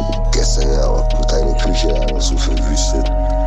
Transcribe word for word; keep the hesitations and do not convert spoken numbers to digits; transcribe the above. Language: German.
Gestern ja auch deine Küche, was du verwüstet.